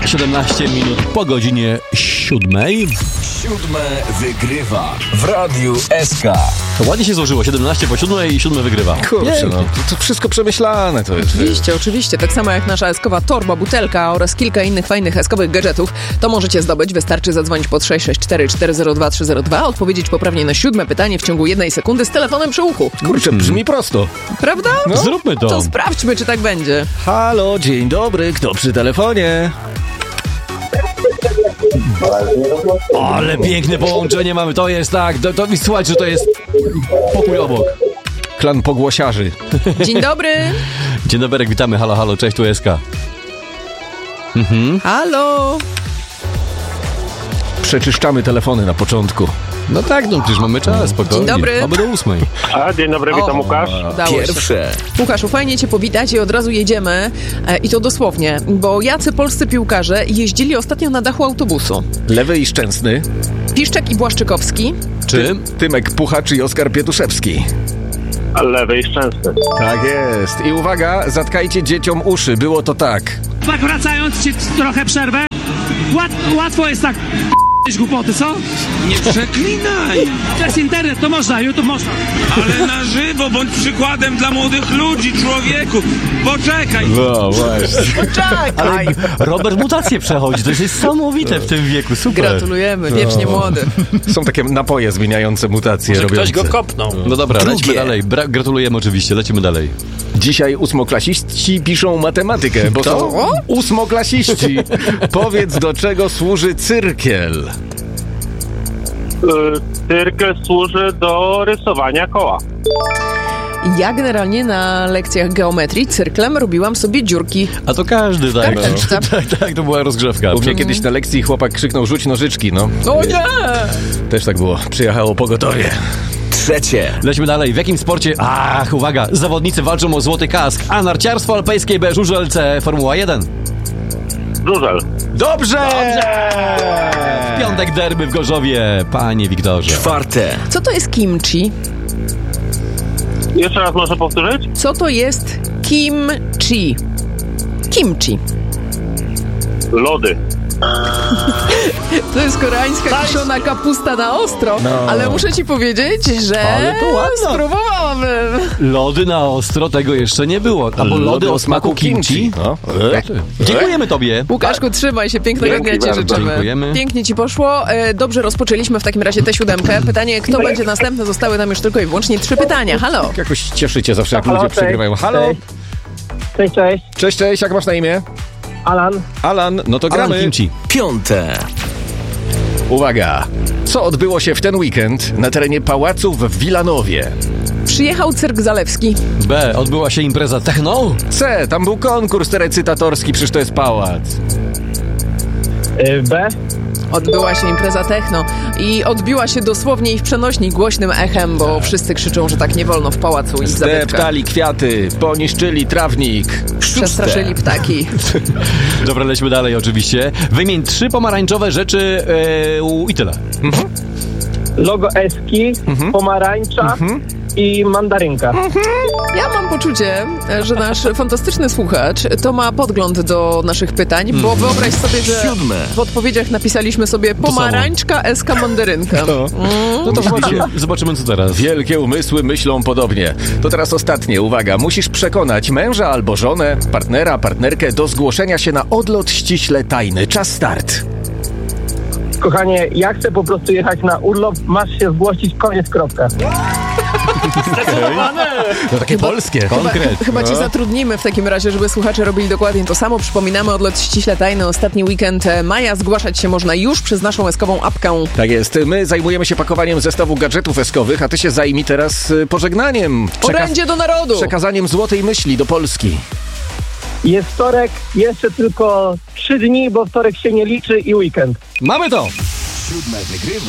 17 minut po godzinie 7. 7 wygrywa w Radiu SK. To ładnie się złożyło, 17 po 7 i 7 wygrywa. Kurczę, no, to wszystko przemyślane to jest. Oczywiście. Tak samo jak nasza eskowa torba, butelka oraz kilka innych fajnych eskowych gadżetów, to możecie zdobyć. Wystarczy zadzwonić pod 664 402 302, odpowiedzieć poprawnie na 7 pytanie w ciągu 1 sekundy z telefonem przy uchu. Kurczę, brzmi prosto. Prawda? No. Zróbmy to. To sprawdźmy, czy tak będzie. Halo, dzień dobry, kto przy telefonie? Ale piękne połączenie mamy, to jest tak, to słuchaj, że to jest pokój obok. Klan pogłosiarzy. Dzień dobry. Dzień dobry, witamy, halo, cześć, tu SK. Halo. Przeczyszczamy telefony na początku. No tak, no przecież mamy czas, spokojnie. Dzień dobry. Mamy do 8. Dzień dobry, witam Łukasz. Udało Pierwsze. się. Łukaszu, fajnie cię powitać i od razu jedziemy. I to dosłownie, bo jacy polscy piłkarze jeździli ostatnio na dachu autobusu? Lewy i Szczęsny. Piszczek i Błaszczykowski. Czy? Tymek Puchacz i Oskar Pietuszewski. Lewy i Szczęsny. Tak jest. I uwaga, zatkajcie dzieciom uszy. Było to tak. Tak wracając ci trochę przerwę, łatwo jest tak głupoty, co? Nie przeklinaj! To jest internet, to można, YouTube można. Ale na żywo, bądź przykładem dla młodych ludzi, człowieku! Poczekaj! No właśnie. Ale Robert mutację przechodzi, to jest niesamowite w tym wieku, super. Gratulujemy, wiecznie młody. Są takie napoje zmieniające mutacje robiące. Ktoś go kopnął. No dobra, Drugie. lecimy dalej. Gratulujemy oczywiście, lecimy dalej. Dzisiaj ósmoklasiści piszą matematykę, bo są ósmoklasiści. Powiedz, do czego służy cyrkiel? Cyrkiel służy do rysowania koła. Ja generalnie na lekcjach geometrii cyrklem robiłam sobie dziurki. A to każdy tak. Karteczka. Tak, to była rozgrzewka. U mnie kiedyś na lekcji chłopak krzyknął: rzuć nożyczki, no. O nie! Też tak było. Przyjechało pogotowie. Trzecie. Lecimy dalej. W jakim sporcie? Uwaga, zawodnicy walczą o złoty kask. A narciarstwo alpejskie, B żużel, C Formuła 1. Żużel. Dobrze! W piątek derby w Gorzowie, panie Wiktorze. Czwarte. Co to jest kimchi? Jeszcze raz może powtórzyć? Co to jest kimchi? Kimchi. Lody. To jest koreańska kiszona kapusta na ostro, ale muszę ci powiedzieć, że Ale to ładno. spróbowałabym. Lody na ostro, tego jeszcze nie było. Albo lody o smaku kimchi. No. Dziękujemy tobie. Łukaszku, trzymaj się, pięknego Dzięki dnia ci bardzo. życzymy. Dziękujemy. Pięknie ci poszło. Dobrze rozpoczęliśmy w takim razie tę 7. Pytanie, kto będzie następny? Zostały nam już tylko i wyłącznie 3 pytania. Halo. Jakoś cieszycie zawsze, jak Halo, ludzie cześć. przegrywają. Halo? Cześć. Cześć, jak masz na imię? Alan. Alan, no to gramy. Alan Kimchi. Piąte. Uwaga. Co odbyło się w ten weekend na terenie pałaców w Wilanowie? Przyjechał cyrk Zalewski. B. Odbyła się impreza techno. C. Tam był konkurs recytatorski, przecież to jest pałac. B. Odbyła się impreza techno i odbiła się dosłownie i w przenośni głośnym echem, bo wszyscy krzyczą, że tak nie wolno w pałacu i w zabytkach. Zdeptali kwiaty, poniszczyli trawnik. Przestraszyli ptaki. Dobra, lećmy dalej oczywiście. Wymień 3 pomarańczowe rzeczy i tyle. Logo Eski, pomarańcza i mandarynka. Ja mam poczucie, że nasz fantastyczny słuchacz to ma podgląd do naszych pytań, bo wyobraź sobie, że Siódme. w odpowiedziach napisaliśmy sobie pomarańczka, eska, mandarynka. No to zobaczymy co teraz. Wielkie umysły myślą podobnie. To teraz ostatnie, uwaga. Musisz przekonać męża albo żonę, partnera, partnerkę do zgłoszenia się na odlot ściśle tajny. Czas start. Kochanie, ja chcę po prostu jechać na urlop, masz się zgłosić, koniec, kropka. No takie polskie. Konkret. Chyba cię zatrudnimy w takim razie, żeby słuchacze robili dokładnie to samo. Przypominamy, odlot ściśle tajny, ostatni weekend maja. Zgłaszać się można już przez naszą eskową apkę. Tak jest. My zajmujemy się pakowaniem zestawu gadżetów eskowych, a ty się zajmij teraz pożegnaniem. Orędzie do narodu! Przekazaniem złotej myśli do Polski. Jest wtorek, jeszcze tylko 3 dni, bo wtorek się nie liczy i weekend. Mamy to! 7 wygrywa